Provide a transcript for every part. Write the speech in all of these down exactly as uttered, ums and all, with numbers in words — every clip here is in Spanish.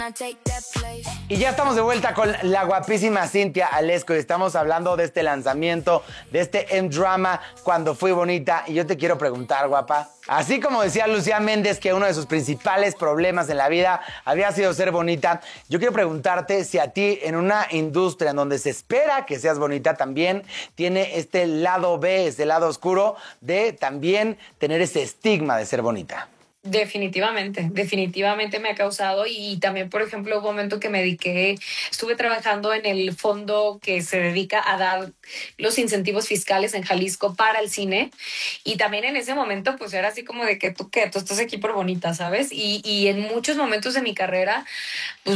Y ya estamos de vuelta con la guapísima Cintia Alesco y estamos hablando de este lanzamiento, de este M-Drama, Cuando Fui Bonita. Y yo te quiero preguntar, guapa, así como decía Lucía Méndez que uno de sus principales problemas en la vida había sido ser bonita, yo quiero preguntarte si a ti en una industria en donde se espera que seas bonita también tiene este lado B, este lado oscuro de también tener ese estigma de ser bonita. Definitivamente, definitivamente me ha causado y también, por ejemplo, un momento que me dediqué, estuve trabajando en el fondo que se dedica a dar los incentivos fiscales en Jalisco para el cine y también en ese momento pues era así como de que tú que tú estás aquí por bonita, ¿sabes? Y, y en muchos momentos de mi carrera pues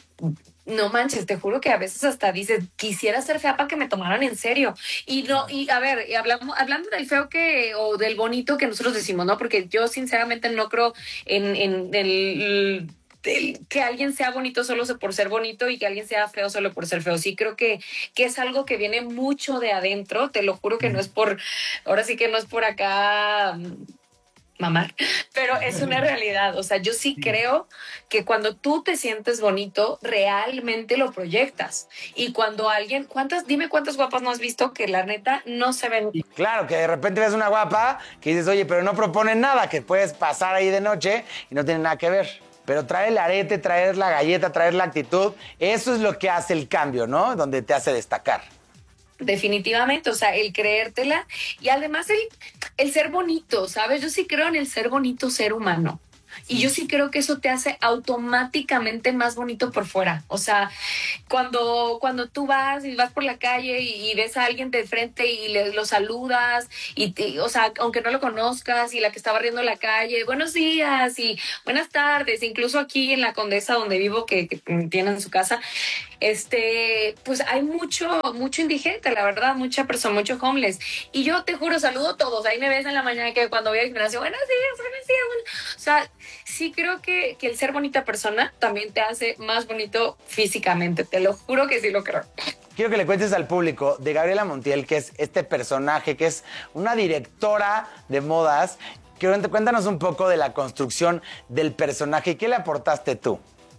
no manches, te juro que a veces hasta dices, quisiera ser fea para que me tomaran en serio. Y no, y a ver, y hablamos, hablando del feo que, o del bonito que nosotros decimos, ¿no? Porque yo sinceramente no creo en, en el, el que alguien sea bonito solo por ser bonito y que alguien sea feo solo por ser feo. Sí creo que, que es algo que viene mucho de adentro, te lo juro que no es por, ahora sí que no es por acá mamar, pero es una realidad. O sea, yo sí creo que cuando tú te sientes bonito, realmente lo proyectas. Y cuando alguien, ¿cuántas, dime cuántas guapas no has visto que la neta no se ven? Y claro, que de repente ves una guapa que dices, oye, pero no proponen nada, que puedes pasar ahí de noche y no tiene nada que ver. Pero traer el arete, traer la galleta, traer la actitud, eso es lo que hace el cambio, ¿no? Donde te hace destacar. Definitivamente, o sea, el creértela y además el, el ser bonito, ¿sabes? Yo sí creo en el ser bonito ser humano. Y yo sí creo que eso te hace automáticamente más bonito por fuera. O sea, cuando, cuando tú vas y vas por la calle y, y ves a alguien de frente y le, lo saludas, y te, o sea, aunque no lo conozcas, y la que está barriendo la calle, buenos días y buenas tardes, incluso aquí en la Condesa donde vivo, que, que tienen su casa, este, pues hay mucho, mucho indigente, la verdad, mucha persona, mucho homeless. Y yo te juro, saludo a todos. Ahí me ves en la mañana que cuando voy al gimnasio, buenos días, buenos días. Buenos... O sea, sí creo que, que el ser bonita persona también te hace más bonito físicamente. Te lo juro que sí lo creo. Quiero que le cuentes al público de Gabriela Montiel, que es este personaje, que es una directora de modas. Cuéntanos un poco de la construcción del personaje y qué le aportaste tú.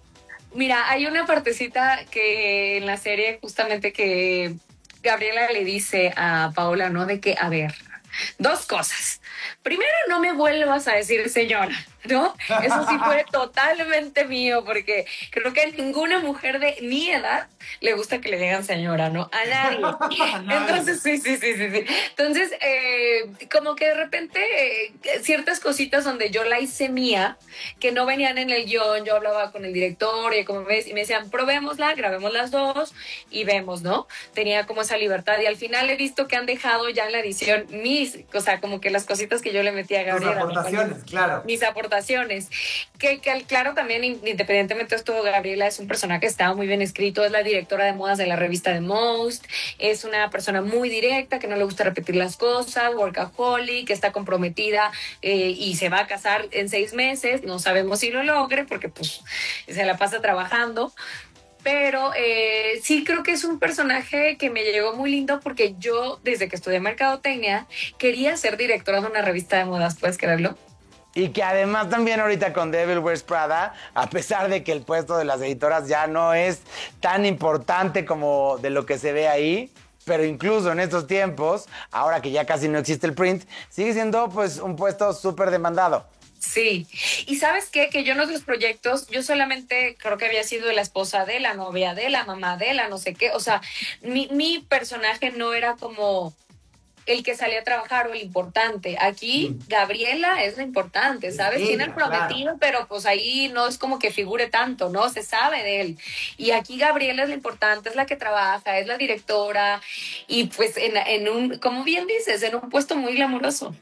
Mira, hay una partecita que en la serie justamente que Gabriela le dice a Paola, ¿no? De que, a ver, dos cosas. Primero, no me vuelvas a decir señora, ¿no? Eso sí fue totalmente mío, porque creo que a ninguna mujer de mi edad le gusta que le digan señora, ¿no? A nadie. Entonces, sí, sí, sí, sí. sí. Entonces, eh, como que de repente eh, ciertas cositas donde yo la hice mía, que no venían en el guión, yo hablaba con el director y como ves, y me decían, probémosla, grabemos las dos y vemos, ¿no? Tenía como esa libertad y al final he visto que han dejado ya en la edición mis, o sea, como que las cositas que yo le metí a Gabriela. Tus aportaciones, ¿no? Claro. Mis aportaciones. Que, que claro, también independientemente de esto, Gabriela es un personaje que estaba muy bien escrito, es la directora de modas de la revista The Most, es una persona muy directa, que no le gusta repetir las cosas, workaholic, que está comprometida eh, y se va a casar en seis meses, no sabemos si lo logre porque pues se la pasa trabajando. Pero eh, sí creo que es un personaje que me llegó muy lindo porque yo, desde que estudié mercadotecnia, quería ser directora de una revista de modas, ¿puedes creerlo? Y que además también ahorita con Devil Wears Prada, a pesar de que el puesto de las editoras ya no es tan importante como de lo que se ve ahí, pero incluso en estos tiempos, ahora que ya casi no existe el print, sigue siendo pues un puesto súper demandado. Sí, y ¿sabes qué? Que yo en otros proyectos, yo solamente creo que había sido la esposa de, la novia de, la mamá de, la no sé qué, o sea, mi, mi personaje no era como el que salía a trabajar o el importante. Aquí Gabriela es la importante, ¿sabes? Sí, Tiene el prometido, claro. Pero pues ahí no es como que figure tanto, ¿no? Se sabe de él. Y aquí Gabriela es la importante, es la que trabaja, es la directora y pues en, en un, como bien dices, en un puesto muy glamuroso.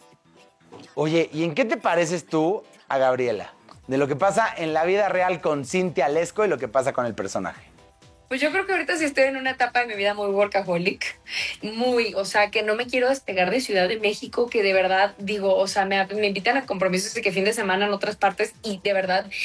Oye, ¿y en qué te pareces tú a Gabriela? De lo que pasa en la vida real con Cintia Alesco y lo que pasa con el personaje. Pues yo creo que ahorita sí estoy en una etapa de mi vida muy workaholic, muy, o sea, que no me quiero despegar de Ciudad de México, que de verdad digo, o sea, me, me invitan a compromisos de que fin de semana en otras partes y de verdad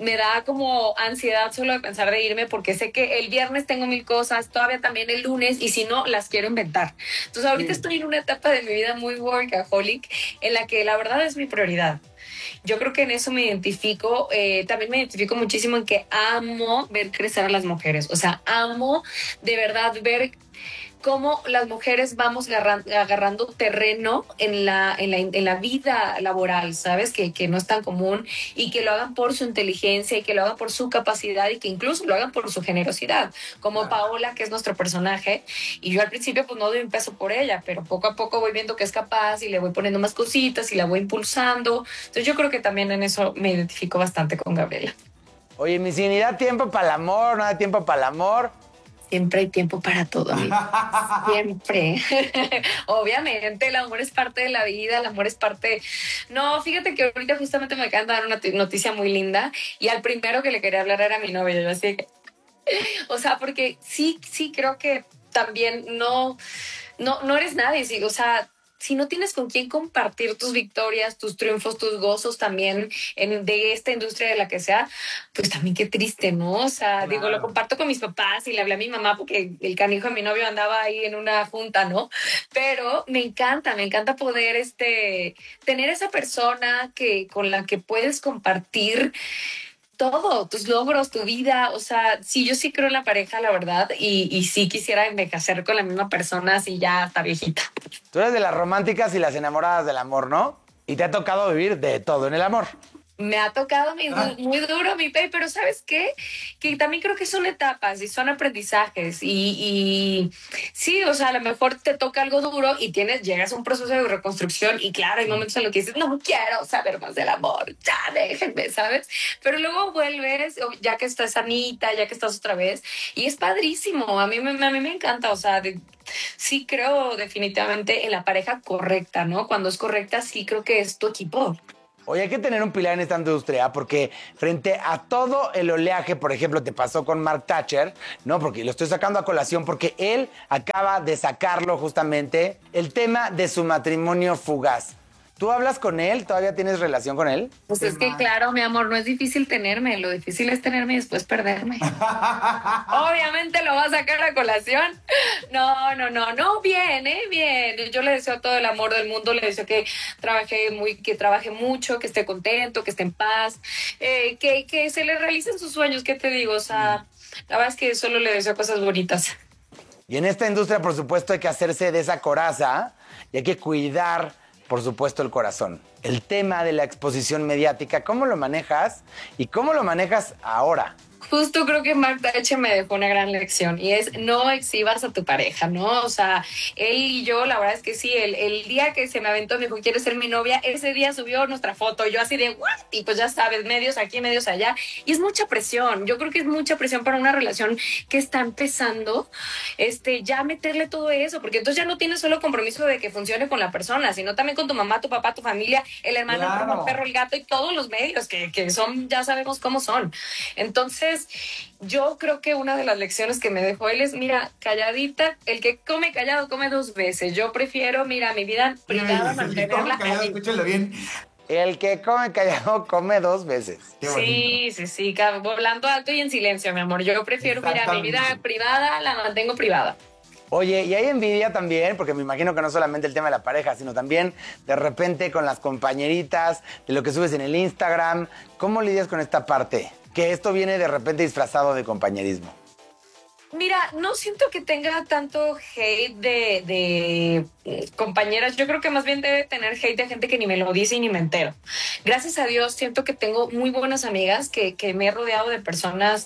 me da como ansiedad solo de pensar de irme porque sé que el viernes tengo mil cosas, todavía también el lunes y si no, las quiero inventar. Entonces ahorita Sí. estoy en una etapa de mi vida muy workaholic en la que la verdad es mi prioridad. Yo creo que en eso me identifico, eh, también me identifico muchísimo en que amo ver crecer a las mujeres, o sea, amo de verdad ver cómo las mujeres vamos agarran, agarrando terreno en la, en la, en la vida laboral, ¿sabes? Que, que no es tan común y que lo hagan por su inteligencia y que lo hagan por su capacidad y que incluso lo hagan por su generosidad, como Claro. Paola, que es nuestro personaje. Y yo al principio pues no doy un peso por ella, pero poco a poco voy viendo que es capaz y le voy poniendo más cositas y la voy impulsando. Entonces yo creo que también en eso me identifico bastante con Gabriela. Oye, mi Cindy, ¿da tiempo para el amor? ¿No da tiempo para el amor? Siempre hay tiempo para todo, amigo. Siempre. Obviamente, el amor es parte de la vida, el amor es parte... No, fíjate que ahorita justamente me acaban de dar una noticia muy linda y al primero que le quería hablar era a mi novio. Yo así que... O sea, porque sí, sí creo que también no, no, no eres nadie, sí, o sea... Si no tienes con quién compartir tus victorias, tus triunfos, tus gozos también en, de esta industria de la que sea, pues también qué triste, ¿no? O sea, Claro. digo, lo comparto con mis papás y le hablé a mi mamá porque el canijo de mi novio andaba ahí en una junta, ¿no? Pero me encanta, me encanta poder este, tener esa persona que, con la que puedes compartir todo, tus logros, tu vida, o sea, sí, yo sí creo en la pareja, la verdad, y, y sí quisiera envejecer con la misma persona así ya hasta viejita. Tú eres de las románticas y las enamoradas del amor, ¿no? Y te ha tocado vivir de todo en el amor. Me ha tocado muy, Ah. muy duro mi pay, pero ¿sabes qué? Que también creo que son etapas y son aprendizajes y, y sí, o sea, a lo mejor te toca algo duro y tienes, llegas a un proceso de reconstrucción y claro, hay momentos en los que dices, no quiero saber más del amor, ya déjenme, ¿sabes? Pero luego vuelves, ya que estás sanita, ya que estás otra vez y es padrísimo, a mí me, a mí me encanta, o sea, de, sí creo definitivamente en la pareja correcta, ¿no? Cuando es correcta, sí creo que es tu equipo. Oye, hay que tener un pilar en esta industria porque frente a todo el oleaje, por ejemplo, te pasó con Mark Thatcher, ¿no? Porque lo estoy sacando a colación porque él acaba de sacarlo justamente, el tema de su matrimonio fugaz. ¿Tú hablas con él? ¿Todavía tienes relación con él? Pues es que claro, mi amor, no es difícil tenerme, lo difícil es tenerme y después perderme. Obviamente lo va a sacar a colación. No, no, no, no, bien, eh, bien. Yo le deseo todo el amor del mundo, le deseo que trabaje muy, que trabaje mucho, que esté contento, que esté en paz, eh, que, que se le realicen sus sueños, ¿qué te digo? O sea, la verdad es que solo le deseo cosas bonitas. Y en esta industria, por supuesto, hay que hacerse de esa coraza y hay que cuidar, por supuesto, el corazón. El tema de la exposición mediática, ¿cómo lo manejas y cómo lo manejas ahora? Justo creo que Mark Thatcher me dejó una gran lección y es no exhibas a tu pareja, ¿no? O sea, él y yo, la verdad es que sí, el, el día que se me aventó, me dijo, ¿quieres ser mi novia? Ese día subió nuestra foto, yo así de, ¿what? Y pues ya sabes, medios aquí, medios allá. Y es mucha presión, yo creo que es mucha presión para una relación que está empezando, este, ya meterle todo eso, porque entonces ya no tienes solo compromiso de que funcione con la persona, sino también con tu mamá, tu papá, tu familia, el hermano, claro. El primo, el perro, el gato y todos los medios que, que son, ya sabemos cómo son. Entonces, yo creo que una de las lecciones que me dejó él es, mira, calladita, el que come callado come dos veces. Yo prefiero, mira, mi vida privada, mantenerla callado, ahí. escúchalo bien. El que come callado come dos veces. Qué sí, sí, sí, volando alto y en silencio, mi amor. Yo prefiero, mira, mi vida privada la mantengo privada. Oye, y hay envidia también, porque me imagino que no solamente el tema de la pareja, sino también de repente con las compañeritas, de lo que subes en el Instagram. ¿Cómo lidias con esta parte? Que esto viene de repente disfrazado de compañerismo. Mira, no siento que tenga tanto hate de, de eh, compañeras. Yo creo que más bien debe tener hate de gente que ni me lo dice y ni me entero. Gracias a Dios siento que tengo muy buenas amigas, que, que me he rodeado de personas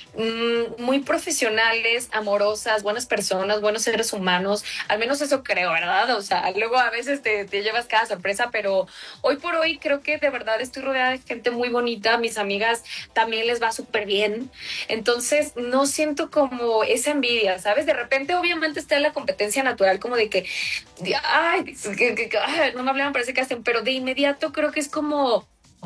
mmm, muy profesionales, amorosas, buenas personas, buenos seres humanos. Al menos eso creo, ¿verdad? O sea, luego a veces te, te llevas cada sorpresa, pero hoy por hoy creo que de verdad estoy rodeada de gente muy bonita. Mis amigas también les va súper bien. Entonces no siento como esa envidia, ¿sabes? De repente obviamente está en la competencia natural como de que, de, ay, que, que, que ay, no me hablan, parece que hacen, pero de inmediato creo que es como,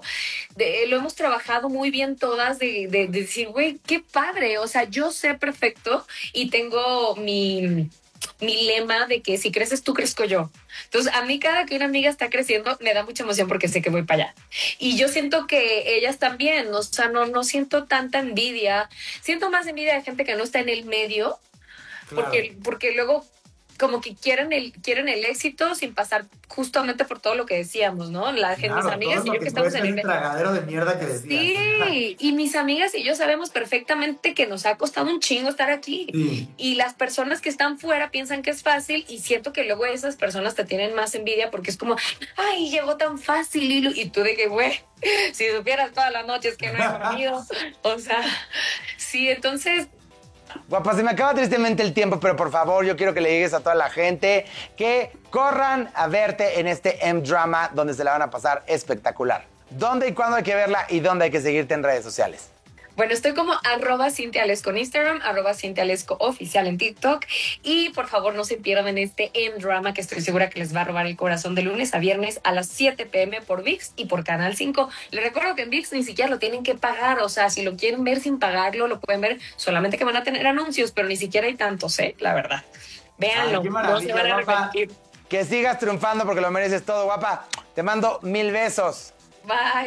de, lo hemos trabajado muy bien todas de, de, de decir, güey, qué padre, o sea, yo sé perfecto y tengo mi... mi lema de que si creces tú, crezco yo. Entonces, a mí cada que una amiga está creciendo, me da mucha emoción porque sé que voy para allá. Y yo siento que ellas también, o sea, no, no siento tanta envidia. Siento más envidia de gente que no está en el medio, Claro. porque, porque luego como que quieren el, quieren el éxito sin pasar justamente por todo lo que decíamos, ¿no? La gente, Claro, mis amigas todo y lo yo que que estamos puede en ser el el medio. tragadero de mierda que decías. Sí, y mis amigas y yo sabemos perfectamente que nos ha costado un chingo estar aquí. Sí. Y las personas que están fuera piensan que es fácil y siento que luego esas personas te tienen más envidia porque es como, ay, llegó tan fácil y, y tú de que, güey, si supieras todas las noches que no he dormido. O sea, sí, entonces... Guapa, se me acaba tristemente el tiempo, pero por favor, yo quiero que le digas a toda la gente que corran a verte en este M-Drama donde se la van a pasar espectacular. ¿Dónde y cuándo hay que verla y dónde hay que seguirte en redes sociales? Bueno, estoy como arroba Cintia Lesco en Instagram, arroba Cintia Lesco oficial en TikTok. Y por favor, no se pierdan este M-Drama que estoy segura que les va a robar el corazón de lunes a viernes a las siete p.m. por ViX y por Canal cinco. Les recuerdo que en ViX ni siquiera lo tienen que pagar. O sea, si lo quieren ver sin pagarlo, lo pueden ver. Solamente que van a tener anuncios, pero ni siquiera hay tantos, ¿eh? La verdad. Véanlo, Ay, qué no se maravilla, van a guapa. arrepentir. Que sigas triunfando porque lo mereces todo, guapa. Te mando mil besos. Bye.